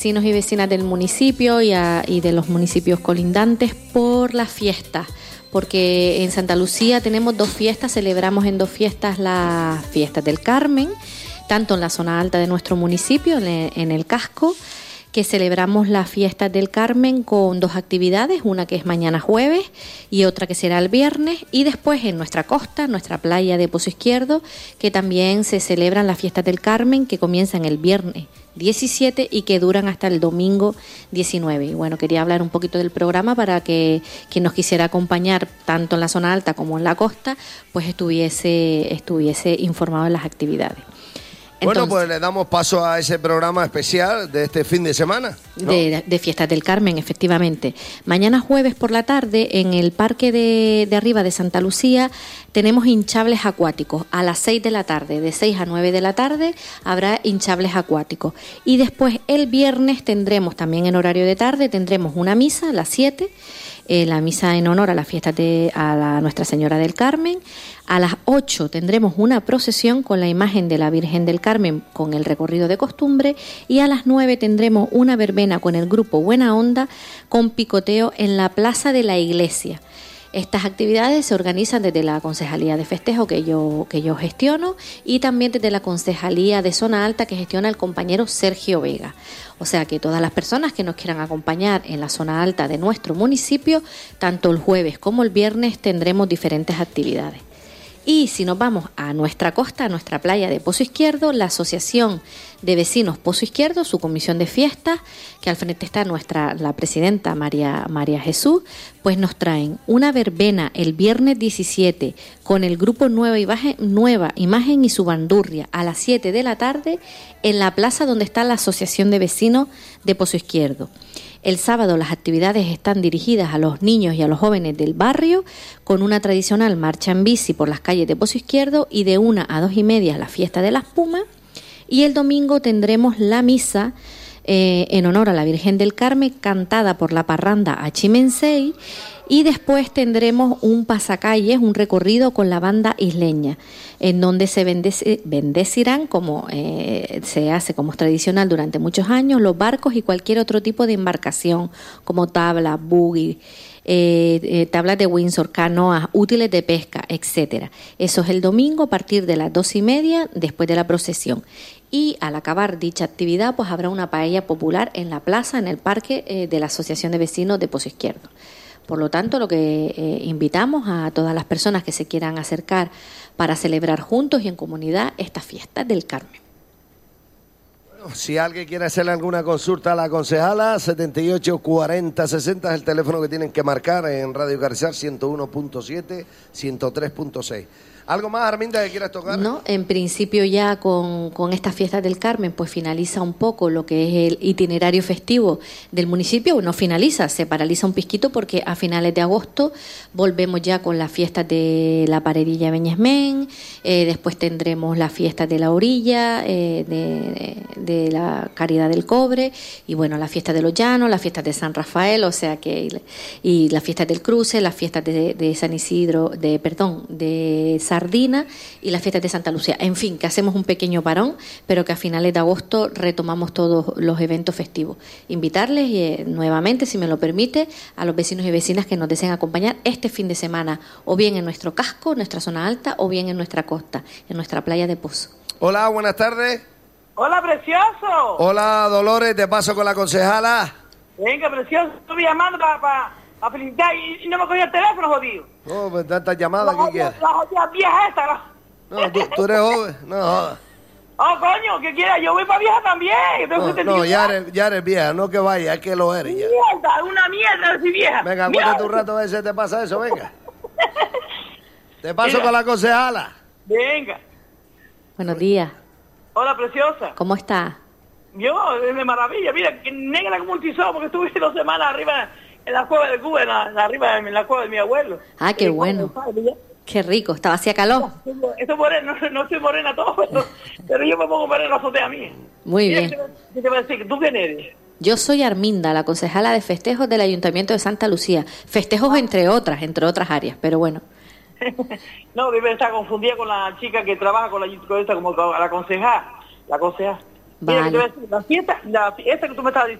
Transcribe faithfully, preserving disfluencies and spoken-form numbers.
Vecinos y vecinas del municipio y, a, y de los municipios colindantes por las fiestas, porque en Santa Lucía tenemos dos fiestas, celebramos en dos fiestas las fiestas del Carmen, tanto en la zona alta de nuestro municipio, en el, en el casco, que celebramos las fiestas del Carmen con dos actividades, una que es mañana jueves y otra que será el viernes, y después en nuestra costa, nuestra playa de Pozo Izquierdo, que también se celebran las fiestas del Carmen, que comienzan el viernes diecisiete y que duran hasta el domingo diecinueve. Y bueno, quería hablar un poquito del programa para que quien nos quisiera acompañar tanto en la zona alta como en la costa, pues estuviese, estuviese informado de las actividades. Entonces, bueno, pues le damos paso a ese programa especial de este fin de semana, ¿no? de, de Fiestas del Carmen, efectivamente. Mañana jueves por la tarde, en el Parque de, de Arriba de Santa Lucía, tenemos hinchables acuáticos. A las seis de la tarde, de seis a nueve de la tarde, habrá hinchables acuáticos. Y después, el viernes, tendremos, también en horario de tarde, tendremos una misa a las siete, eh, la misa en honor a la fiesta de a la Nuestra Señora del Carmen. A las ocho tendremos una procesión con la imagen de la Virgen del Carmen con el recorrido de costumbre, y a las nueve tendremos una verbena con el grupo Buena Onda con picoteo en la plaza de la iglesia. Estas actividades se organizan desde la Concejalía de Festejo que yo, que yo gestiono, y también desde la Concejalía de Zona Alta que gestiona el compañero Sergio Vega. O sea que todas las personas que nos quieran acompañar en la zona alta de nuestro municipio, tanto el jueves como el viernes, tendremos diferentes actividades. Y si nos vamos a nuestra costa, a nuestra playa de Pozo Izquierdo, la Asociación de Vecinos Pozo Izquierdo, su comisión de fiestas, que al frente está nuestra la presidenta María, María Jesús, pues nos traen una verbena el viernes diecisiete con el grupo Nueva Imagen, Nueva Imagen y su bandurria a las siete de la tarde en la plaza donde está la Asociación de Vecinos de Pozo Izquierdo. El sábado las actividades están dirigidas a los niños y a los jóvenes del barrio, con una tradicional marcha en bici por las calles de Pozo Izquierdo, y de una a dos y media la fiesta de las Pumas. Y el domingo tendremos la misa eh, en honor a la Virgen del Carmen, cantada por la parranda Achimensei, y después tendremos un pasacalles, un recorrido con la banda isleña, en donde se bendec- bendecirán, como eh, se hace como es tradicional durante muchos años, los barcos y cualquier otro tipo de embarcación, como tablas, buggy, eh, eh, tablas de Windsor, canoas, útiles de pesca, etcétera. Eso es el domingo a partir de las dos y media, después de la procesión. Y al acabar dicha actividad, pues habrá una paella popular en la plaza, en el parque eh, de la Asociación de Vecinos de Pozo Izquierdo. Por lo tanto, lo que eh, invitamos a todas las personas que se quieran acercar para celebrar juntos y en comunidad estas fiestas del Carmen. Bueno, si alguien quiere hacerle alguna consulta a la concejala, setenta y ocho cuarenta sesenta es el teléfono que tienen que marcar en Radio Carrizal ciento uno punto siete, ciento tres punto seis. ¿Algo más, Arminda, que quieras tocar? No, en principio ya con, con estas fiestas del Carmen pues finaliza un poco lo que es el itinerario festivo del municipio. No finaliza, se paraliza un pisquito porque a finales de agosto volvemos ya con las fiestas de la Paredilla Beñesmén, eh, después tendremos las fiestas de la Orilla, eh, de, de la Caridad del Cobre, y bueno, las fiestas de los Llanos, las fiestas de San Rafael, o sea que, y las fiestas del Cruce, las fiestas de, de San Isidro, de perdón, de Sardina, y las fiestas de Santa Lucía. En fin, que hacemos un pequeño parón, pero que a finales de agosto retomamos todos los eventos festivos. Invitarles eh, nuevamente, si me lo permite, a los vecinos y vecinas que nos deseen acompañar este fin de semana, o bien en nuestro casco, nuestra zona alta, o bien en nuestra costa, en nuestra playa de Pozo. Hola, buenas tardes. Hola, precioso. Hola, Dolores, te paso con la concejala. Venga, precioso, estuve llamando para pa, pa felicitar y, y no me cogía el teléfono, jodido. No, pues tantas llamadas que quieres. La jodida vieja esta, la... No, tú, tú eres joven, no jodas. Oh, coño, ¿qué quieras? Yo voy para vieja también. No, no, ya eres, ya eres vieja, no que vaya, es que lo eres ya. Mierda, una mierda si vieja. Venga, acuérdate un rato a ver si te pasa eso, venga. Te paso Venga. con la concejala. Venga. Buenos días. Hola, preciosa. ¿Cómo está? Yo, es de maravilla. Mira, que negra como un tizón, porque estuve dos semanas arriba en la cueva de Cuba, en la, en la- arriba en la cueva de mi abuelo. Ah, qué En el bueno. cueva de mi padre, Qué rico, estaba hacía calor. ya. Esto morena, no, no soy morena todo, pero, pero yo me pongo morena en la azotea mía. Muy Mira, bien. ¿qué te, qué te voy a decir? ¿Tú quién eres? Yo soy Arminda, la concejala de festejos del Ayuntamiento de Santa Lucía. Festejos entre otras, entre otras áreas, pero bueno. No, debe estar confundida con la chica que trabaja con la con esta, como con la concejal. La concejal. Mira, que te Vale. voy a decir, la fiesta, la, esta que tú me estabas